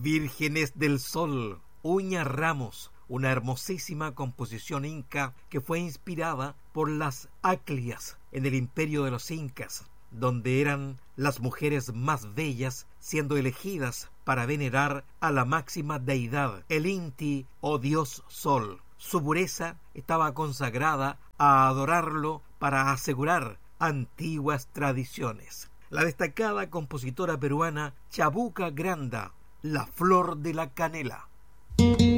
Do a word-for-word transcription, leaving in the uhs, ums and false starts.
Vírgenes del Sol, Uña Ramos, una hermosísima composición inca que fue inspirada por las Aclias en el imperio de los incas, donde eran las mujeres más bellas, siendo elegidas para venerar a la máxima deidad, el Inti o Dios Sol. Su pureza estaba consagrada a adorarlo para asegurar antiguas tradiciones. La destacada compositora peruana Chabuca Granda, La Flor de la Canela.